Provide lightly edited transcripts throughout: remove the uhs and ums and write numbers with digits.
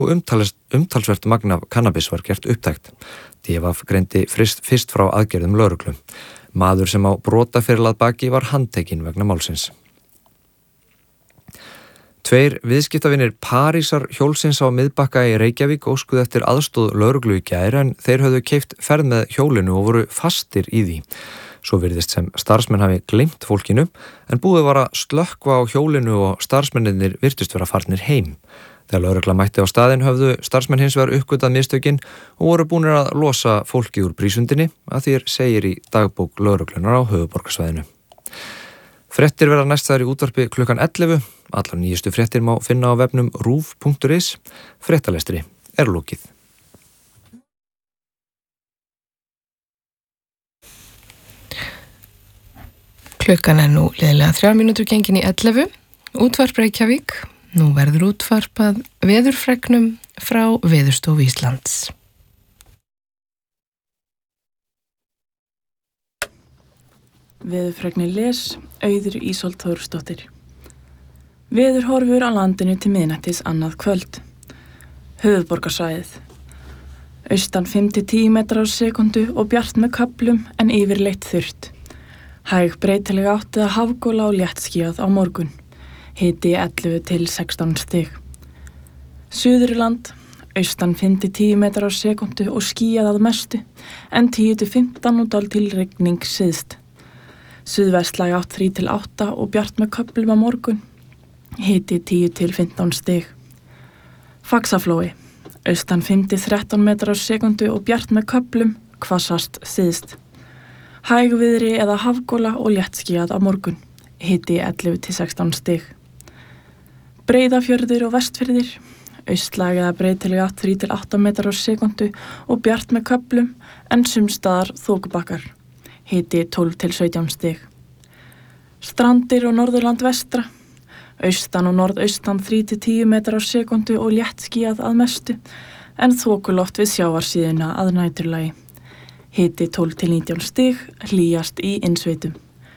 og umtalsvert magn af kannabis var gert upptækt. DFF greindi fyrst frá aðgerðum lögreglu. Maður sem á brotaferil að baki var handtekinn vegna málsins. 2 viðskiptavinir Parísar hjólsins á Miðbakka í Reykjavík óskuðu eftir aðstoð lögreglu í gær en þeir höfðu keypt ferð með hjólinu og voru fastir í því. Svo virðist sem starfsmenn hafi gleymt fólkinu en búið var að slökkva á hjólinu og starfsmennirnir virtust vera farnir heim. Þegar lögregla mætti á staðinn höfðu starfsmenn hins vegar uppgötvað mistökin og voru búnir að losa fólki úr brísundinni að því segir í dagbók lögreglunar á höfuðborgarsvæðinu. Fréttir verða næstæðar í útvarpi klukkan 11. Allar nýjustu fréttir má finna á vefnum ruv.is. Fréttalestri lokið. Klukkan nú liðlega 3 mínútur gengin í 11. Útvarp Reykjavík. Nú verður útvarpað veðurfregnum frá Veðurstofu Íslands. Veðurfregnir les Auður Ísold Þórsdóttir. Veðurhorfur á landinu til miðnættis annað kvöld. Höfuðborgarsvæðið. Austan 5-10 metrar á sekundu og bjart með köflum en yfirleitt þurrt. Hæg breytileg átt eða hafgola og léttskýjað á morgun. Hiti 11-16 stig. Suðurland, austan 5-10 metrar á sekundu og skýjað að mestu, en 10-15 og dálítil rigning syðst. Suðvestlæg átt 3-8 og bjart með köflum á morgun. Hiti 10-15 stig. Faxaflói, austan 5-13 metrar á sekundu og bjart með köflum, hvassast syðst. Hægviðri eða hafgola og léttskýjað á morgun. Hiti 11-16 stig. Breiðafjörður og vestfirðir, austlæg eða breytileg átt 3-8 metrar á sekundu og bjart með köflum, en sumstaðar þokubakkar. Hiti 12-17 stig. Strandir og Norðurland vestra, austan og norðaustan 3-10 metrar á sekundu og léttskýjað að mestu, en þokuloft við sjávarsíðuna að næturlagi. Hiti 12-19 stig, hlýjast í innsveitum.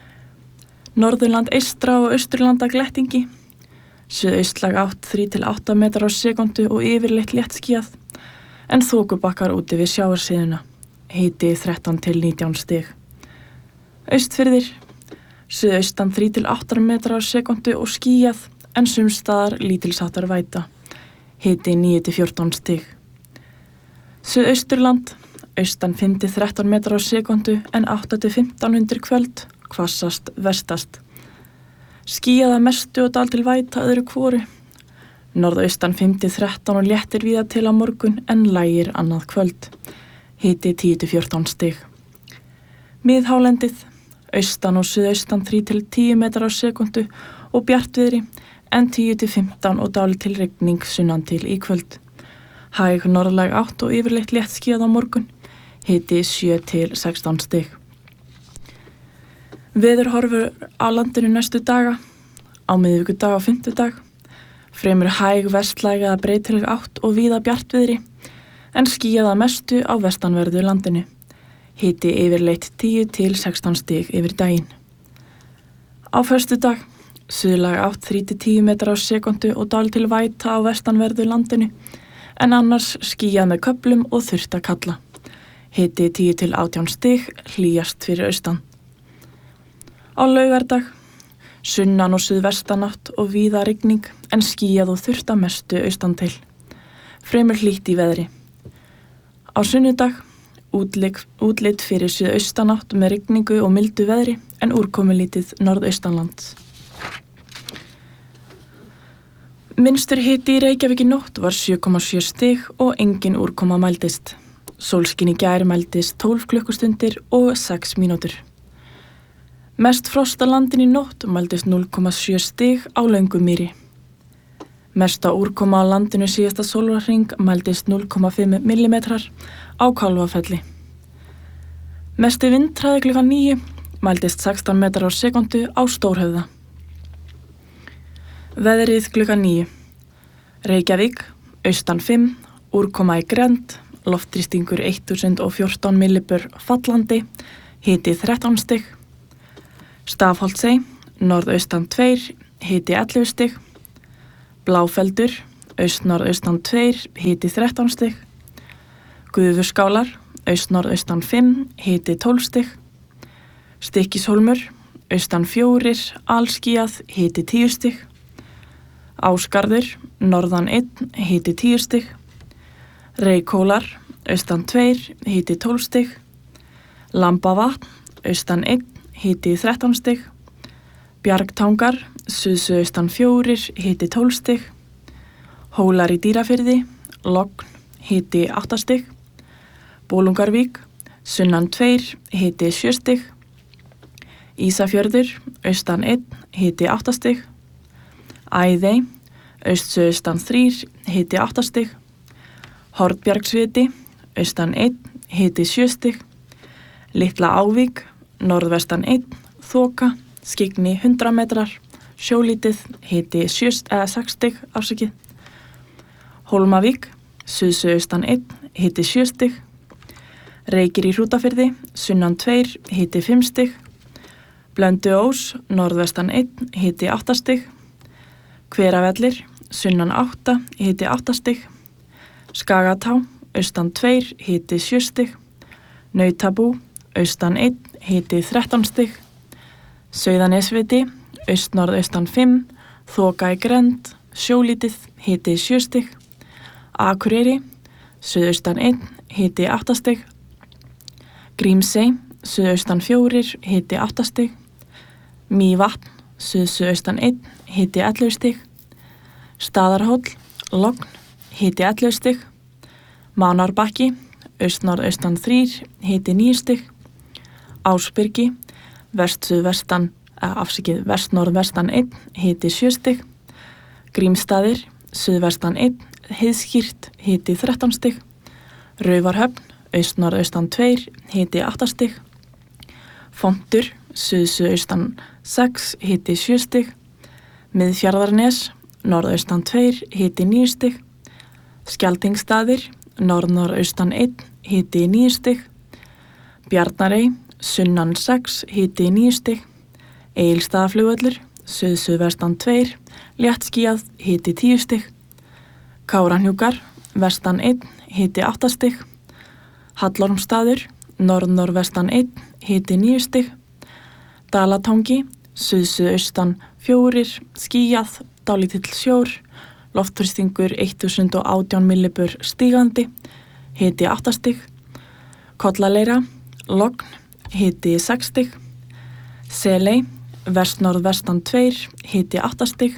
Norðurland eystra og austurlanda glettingi, suðaustlæg átt 3-8 metrar á sekundu og yfirleitt léttskýjað, en þokubakkar úti við sjávarsíðuna. Hiti 13-19 stig. Austfirðir, suðaustan 3-8 metrar á sekundu og skýjað, en sumstaðar lítilsháttar væta. Hiti 9-14 stig. Suðausturland, austan 5-13 metrar á sekundu en 8-15 undir kvöld, hvassast vestast. Skýjað að mestu og dálítil væta öðru hvoru. Norðaustan 5-13 og léttir víða til á morgun en lægir annað kvöld. Hiti 10-14 stig. Miðhálendið, austan og suðaustan 3-10 metrar á sekundu og bjartviðri en 10-15 og dálítil rigning sunnan til í kvöld. Hæg norðlæg átt og yfirleitt léttskýjað á morgun. Hiti 7-16 stig. Veðurhorfur á landinu næstu daga, á miðvikudag og fimmtudag, fremur hæg vestlæg eða breytileg átt og víða bjartviðri, en skýjað að mestu á vestanverðu landinu. Hiti yfirleitt 10-16 stig yfir daginn. Á föstudag, suðlæg átt 3-10 metrar á sekundu og dálítil væta á vestanverðu landinu, en annars skýjað með köflum og þurrt að kalla. Hiti 10-18 stig, hlýjast fyrir austan. Á laugardag, sunnan og suðvestanátt og víða rigning, en skýjað og þurrt að mestu austan til. Fremur hlýtt í veðri. Á sunnudag, útlit fyrir suðaustanátt með rigningu og mildu veðri, en úrkomulítið norðaustanlands. Minnstur hiti í Reykjavík í nótt var 7,7 stig og engin úrkoma mældist. Sólskin í gær mældist 12 klukkustundir og 6 mínútur. Mest frost á landinu í nótt mældist 0,7 stig á Löngumýri. Mesta úrkoma á landinu síðasta sólarhring mældist 0,5 millimetrar á Kálfafelli. Mesti vindhraði klukkan 9 mældist 16 metrar á sekundu á Stórhöfða. Veðrið klukkan 9. Reykjavík, austan 5, úrkoma í grennd, loftþrýstingur 1014 millibur fallandi, hiti 13 stig. Stafholtsey, norðaustan 2, hiti 11 stig. Bláfeldur, austnorðaustan 2, hiti 13 stig. Gufuskálar, austnorðaustan 5, hiti 12 stig. Stykkishólmur, austan 4, alskýjað, hiti 10 stig. Ásgarður, norðan 1, hiti 10 stig. Reykhólar, austan 2, hiti 12 stig. Lambavatn, austan 1, hiti 13 stig. Bjargtangar, suðsuðaustan 4, hiti 12 stig. Hólar í Dýrafirði, logn, hiti 8 stig. Bolungarvík, sunnan 2, hiti 7 stig. Ísafjörður, austan 1, hiti 8 stig. Æðey, austsuðaustan 3, hiti 8 stig. Hornbjargsviti, austan 1, hiti 7 stig. Litla Ávík, norðvestan 1, þoka, skyggni 100 metrar, sjólítið, hiti 6 stig, afsakið. Hólmavík, suðsuðaustan 1, hiti 7 stig. Reykir í Hrútafirði, sunnan 2, hiti 5 stig. Blönduós, norðvestan 1, hiti 8 stig. Hveravellir, sunnan 8, hiti 8 stig. Skagatá, austan 2, hiti 7 stig. Nautabú, austan 1, hiti 13 stig. Sauðanesviti, austnorðaustan 5, þoka í Grend, sjólítið, hiti 7 stig. Akureyri, suðaustan 1, hiti 8 stig. Grímsey, suðaustan 4, hiti 8 stig. Mývatn, suðsuðaustan 1, hiti 11 stig. Staðarhóll, logn, hiti 11 stig. Mánárbakki, austnorðaustan 3, hiti 9 stig. Ásbyrgi, vestnorðvestan 1, hiti 7 stig. Grímstaðir, suðvestan 1, heiðskýrt, hiti 13 stig. Raufarhöfn, austnorðaustan 2, hiti 8 stig. Fontur, suðsuðaustan 6, hiti 7 stig. Miðfjarðarnes, norðaustan 2, hiti 9 stig. Skjaldingstaðir, norðnorðaustan 1, hiti 9 stig. Bjarnarey, sunnan 6, hiti 9 stig. Egilsstaðaflugvöllur, suðsuðvestan 2, léttskýjað, hiti 10 stig. Kárahnjúkar, vestan 1, hiti 8 stig. Hallormstaður, norðnorðvestan 1, hiti 9 stig. Dalatangi, suðsuðaustan 4, skýjað, dálítill sjór, loftþrýstingur 1018 millibur stígandi, hiti 8 stig. Kollaleira, logn, hiti 6 stig. Seley, vestnorðvestan 2, hiti 8 stig.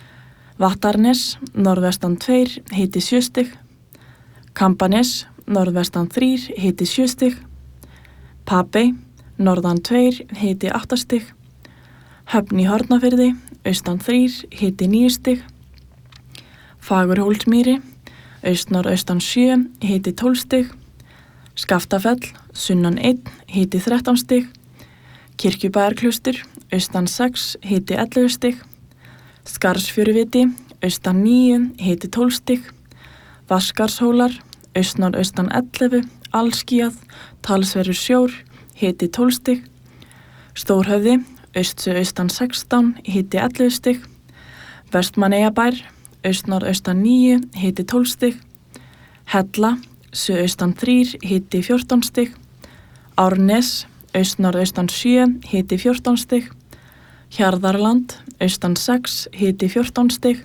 Vattarnes, norðvestan 2, hiti 7 stig. Kambanes, norðvestan 3, hiti 7 stig. Papey, norðan 2, hiti 8 stig. Höfn í Hornafirði, austan 3, hiti 9 stig. Fagurhólsmýri, austnorðaustan 7, hiti 12 stig. Skaftafell, sunnan 1, hiti 13 stig. Kirkjubæjarklaustur, austan 6, hiti 11 stig. Skarðsfjöruviti, austan 9, hiti 12 stig. Vaskarshólar, austnorðaustan 11, alskýjað, talsverður sjór, hiti 12 stig. Stórhöfði, austsuðaustan 16, hiti 11 stig. Vestmannaeyjabær, austnorðaustan 9, hiti 12 stig. Hella, suðaustan 3, hiti 14 stig. Árnes, austnorðaustan 7, hiti 14 stig. Hjarðarland, austan 6, hiti 14 stig.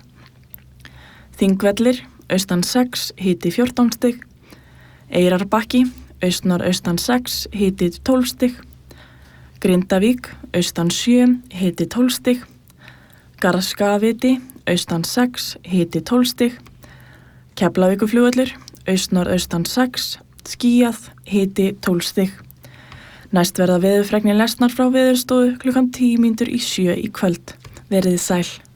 Þingvellir, austan 6, hiti 14 stig. Eyrarbakki, austnorðaustan 6, hiti 12 stig. Grindavík, austan 7, hiti 12 stig. Garðskagaviti, austan 6, hiti 12 stig. Keflavíkurflugvöllur, austnorðaustan 6, skýjað, hiti 12 stig. Næst verða veðurfregnir lesnar frá Veðurstofu klukkan 7:10 í kvöld. Verið sæl.